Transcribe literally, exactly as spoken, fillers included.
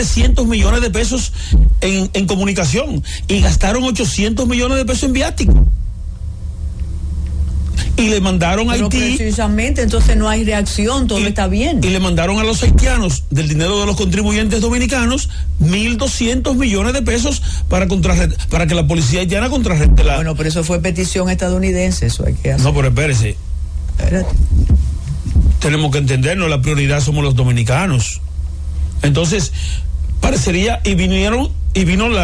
trescientos millones de pesos en, en comunicación y gastaron ochocientos millones de pesos en viáticos. Y le mandaron a Pero Haití. Precisamente, entonces no hay reacción, todo y, está bien. Y le mandaron a los haitianos, del dinero de los contribuyentes dominicanos, mil doscientos millones de pesos para contrarre- para que la policía haitiana contrarreste la. Bueno, pero eso fue petición estadounidense, eso hay que hacer. No, pero espérese. Espérate. Tenemos que entendernos, la prioridad somos los dominicanos. Entonces, parecería, y vinieron, y vino la